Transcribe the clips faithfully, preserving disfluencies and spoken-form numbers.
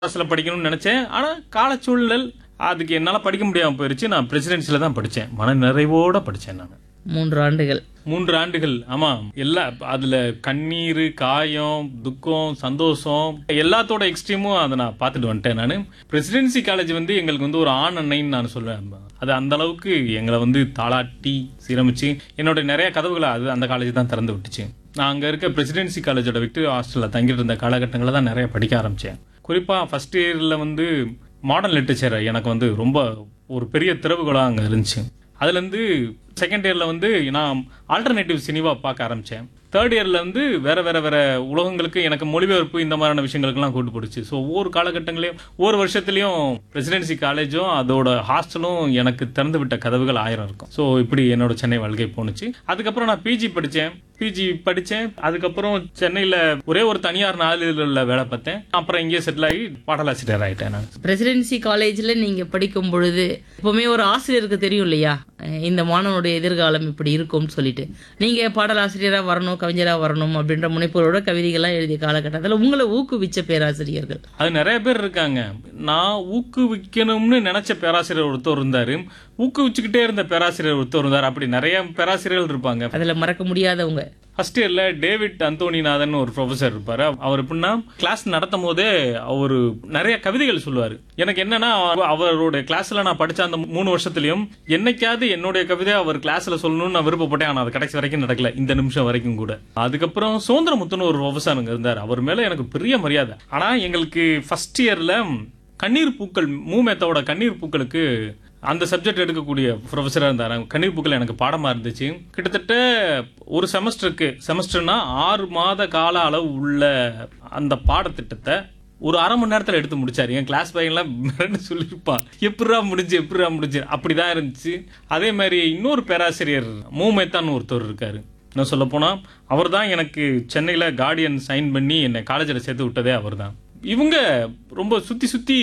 அரசுல படிக்கணும்னு நினைச்சேன். ஆனா காலச்சூழல் அதுக்கு என்னால படிக்க முடியாம போயிருச்சு. நான் பிரசிடென்சில தான் படிச்சேன். மன நிறைவோட படிச்சேன் நானு. மூன்று ஆண்டுகள். மூன்று ஆண்டுகள். ஆமா. எல்லா அதுல கண்ணீர், காயம், துக்கம், சந்தோஷம் எல்லாத்தோட எக்ஸ்ட்ரீமும் அதை நான் பார்த்துட்டு வந்துட்டேன் நானு. பிரசிடென்சி காலேஜ் வந்து எங்களுக்கு வந்து ஒரு ஆண் அன்னைன்னு நான் சொல்லுவேன். அது அந்த அளவுக்கு எங்களை வந்து தாளாட்டி சீரமிச்சு என்னோட நிறைய கதவுகளை அது அந்த காலேஜ் தான் திறந்து விட்டுச்சு. நான் அங்க இருக்க பிரசிடென்சி காலேஜோட விக்டோரியா ஹாஸ்டல்ல தங்கிட்டு இருந்த காலகட்டங்களில் தான் நிறைய படிக்க ஆரம்பிச்சேன். குறிப்பா ஃபர்ஸ்ட் இயர்ல வந்து மாடர்ன் லிட்டரேச்சர் எனக்கு வந்து ரொம்ப ஒரு பெரிய திறவுகோலா அங்க இருந்துச்சு. அதுல இருந்து செகண்ட் இயர்ல வந்து நான் ஆல்டர்னேட்டிவ் சினிமா பார்க்க ஆரம்பிச்சேன். தேர்ட் இயர்ல வந்து வேற வேற வேற உலகங்களுக்கு எனக்கு மொழிபெயர்ப்பு இந்த மாதிரியான விஷயங்களுக்கெல்லாம் கூட்டு போடுச்சு. ஸோ ஒவ்வொரு காலகட்டங்களையும் ஒவ்வொரு வருஷத்துலயும் பிரசிடென்சி காலேஜும் அதோட ஹாஸ்டலும் எனக்கு திறந்து விட்ட கதவுகள் ஆயிரம் இருக்கும். ஸோ இப்படி என்னோட சென்னை வாழ்க்கை போணுச்சு. அதுக்கப்புறம் நான் பிஜி படித்தேன். பிஜி படித்தேன். அதுக்கப்புறம் சென்னையில் ஒரே ஒரு தனியார் நாளிதழில் வேலை பார்த்தேன். அப்புறம் இங்கே செட்டில் ஆகி பாடலாசிரியர் ஆகிட்டேன் நான். பிரசிடென்சி காலேஜ்ல நீங்க படிக்கும் பொழுது எப்பவுமே ஒரு ஆசிரியருக்கு தெரியும் இல்லையா, இந்த மாணவனுடைய எதிர்காலம் இப்படி இருக்கும்னு சொல்லிட்டு நீங்க பாடலாசிரியரா வரணும், கவிஞரா வரணும் அப்படின்ற முனைப்போட கவிதைகள்லாம் எழுதிய காலகட்டத்தில் உங்களை ஊக்குவிச்ச பேராசிரியர்கள் அது நிறைய பேர் இருக்காங்க. நான் ஊக்குவிக்கணும்னு நினைச்ச பேராசிரியர் ஒருத்தர் இருந்தாரு, ஊக்குவிச்சுக்கிட்டே இருந்த பேராசிரியர் ஒருத்தர் இருந்தார். அப்படி நிறைய பேராசிரியர்கள் இருப்பாங்க. அதுல மறக்க முடியாதவங்க ஃபர்ஸ்ட் இயர்ல டேவிட் அந்தோனிநாதன் ஒரு ப்ரொஃபசர் இருப்பாரு. அவர் எப்படின்னா கிளாஸ் நடத்தும் போதே அவரு நிறைய கவிதைகள் சொல்லுவாரு. எனக்கு என்னன்னா அவரோட கிளாஸ்ல நான் படிச்ச அந்த மூணு வருஷத்துலயும் என்னைக்காவது என்னுடைய கவிதை அவர் கிளாஸ்ல சொல்லணும்னு நான் விருப்பப்பட்டேன். ஆனா அது கடைசி வரைக்கும் நடக்கல, இந்த நிமிஷம் வரைக்கும் கூட. அதுக்கப்புறம் சுதந்திரமுத்துன்னு ஒரு ப்ரொஃபசர் அங்க இருந்தார். அவர் மேல எனக்கு பெரிய மரியாதை. ஆனா எங்களுக்கு ஃபர்ஸ்ட் இயர்ல கண்ணீர் பூக்கள் மூமேத்தாவோட கண்ணீர் பூக்களுக்கு அந்த சப்ஜெக்ட் எடுக்கக்கூடிய ப்ரொஃபஸராக இருந்தார். கண்ணீர் பூக்கள் எனக்கு பாடமாக இருந்துச்சு. கிட்டத்தட்ட ஒரு செமஸ்டருக்கு செமஸ்டர்னா ஆறு மாத கால அளவு உள்ள அந்த பாடத்திட்டத்தை ஒரு அரை மணி நேரத்தில் எடுத்து முடிச்சாரு. என் கிளாஸ் பையன்லாம் மிரண்டு சொல்லியிருப்பான், எப்படா முடிஞ்சு எப்படா முடிஞ்சு அப்படிதான் இருந்துச்சு. அதே மாதிரி இன்னொரு பேராசிரியர் மூமேத்தான்னு ஒருத்தர் இருக்காரு. இன்னும் சொல்ல போனா அவர் தான் எனக்கு சென்னையில் கார்டியன் சைன் பண்ணி என்னை காலேஜில் சேர்த்து விட்டதே அவர் தான். இவங்க ரொம்ப சுத்தி சுத்தி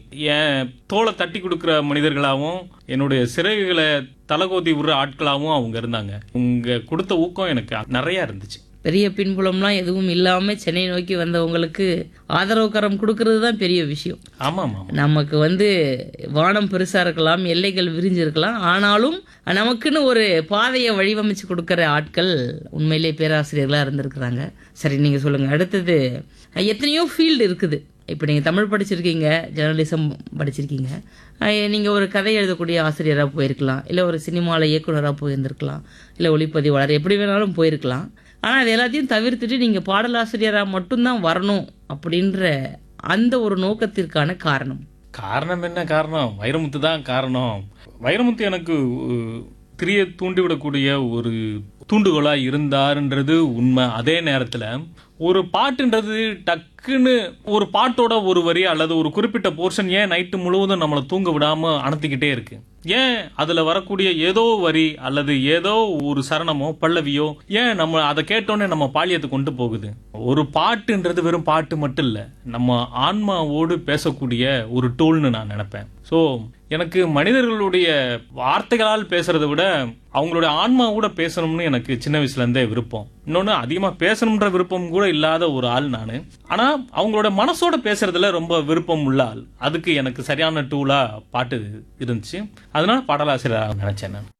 என் தோலை தட்டி கொடுக்குற மனிதர்களாகவும் என்னுடைய சிறகுகளை தலகோதி விடுற ஆட்களாகவும் அவங்க இருந்தாங்க. உங்க கொடுத்த ஊக்கம் எனக்கு நிறைய இருந்துச்சு. பெரிய பின்புலம்லாம் எதுவும் இல்லாம சென்னை நோக்கி வந்தவங்களுக்கு ஆதரவு கரம் கொடுக்கறது தான் பெரிய விஷயம். ஆமா ஆமா. நமக்கு வந்து வானம் பெருசா இருக்கலாம், எல்லைகள் விரிஞ்சிருக்கலாம், ஆனாலும் நமக்குன்னு ஒரு பாதையை வடிவமைச்சு கொடுக்கற ஆட்கள் உண்மையிலே பேராசிரியர்களா இருந்திருக்கிறாங்க. சரி, நீங்க சொல்லுங்க அடுத்தது. எத்தனையோ ஃபீல்டு இருக்குது. இப்போ நீங்கள் தமிழ் படிச்சிருக்கீங்க, ஜேர்னலிசம் படிச்சிருக்கீங்க, நீங்கள் ஒரு கதை எழுதக்கூடிய ஆசிரியராக போயிருக்கலாம், இல்லை ஒரு சினிமாவில் இயக்குனராக போயிருந்திருக்கலாம், இல்லை ஒளிப்பதிவாளர், எப்படி வேணாலும் போயிருக்கலாம். ஆனால் அது எல்லாத்தையும் தவிர்த்துட்டு நீங்கள் பாடலாசிரியராக மட்டும்தான் வரணும் அப்படின்ற அந்த ஒரு நோக்கத்திற்கான காரணம் காரணம் என்ன? காரணம் வைரமுத்து தான் காரணம். வைரமுத்து எனக்கு திரிய தூண்டிவிடக்கூடிய ஒரு தூண்டுகோலா இருந்தாருன்றது உண்மை. அதே நேரத்தில் ஒரு பாட்டுன்றது டக்குன்னு ஒரு பாட்டோட ஒரு வரி அல்லது ஒரு குறிப்பிட்ட போர்ஷன் ஏன் நைட்டு முழுவதும் நம்மளை தூங்க விடாம அணைத்துக்கிட்டே இருக்கு? ஏன் அதுல வரக்கூடிய ஏதோ வரி அல்லது ஏதோ ஒரு சரணமோ பல்லவியோ ஏன் நம்ம அதை கேட்டோன்னே நம்ம பாலியத்தை கொண்டு போகுது? ஒரு பாட்டுன்றது வெறும் பாட்டு மட்டும் இல்ல, நம்ம ஆன்மாவோடு பேசக்கூடிய ஒரு டூல்னு நான் நினைப்பேன். ஸோ எனக்கு மனிதர்களுடைய வார்த்தைகளால் பேசுறதை விட அவங்களுடைய ஆன்மாவோட பேசணும்னு எனக்கு சின்ன வயசுல இருந்தே விருப்பம். இன்னொன்னு அதிகமா பேசணும்ன்ற விருப்பம் கூட இல்லாத ஒரு ஆள் நானு. ஆனா அவங்களோட மனசோட பேசுறதுல ரொம்ப விருப்பம் உள்ள ஆள். அதுக்கு எனக்கு சரியான டூலா பாட்டு இருந்துச்சு. அதனால பாடலாசிரியராக நினைச்சேன் நான்.